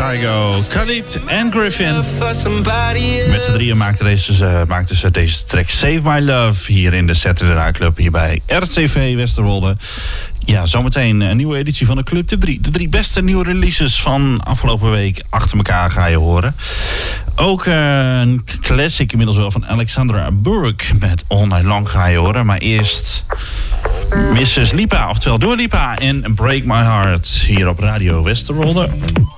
Kygo, Khalid en Griffin. Met z'n drieën maakten ze deze track Save My Love hier in de Saturday Night Club hier bij RTV Westerwolde. Ja, zometeen een nieuwe editie van de Club Tip 3. De 3 beste nieuwe releases van afgelopen week achter elkaar ga je horen. Ook een classic inmiddels wel van Alexandra Burke met All Night Long ga je horen. Maar eerst Mrs. Lipa, oftewel Dua Lipa en Break My Heart hier op Radio Westerwolde.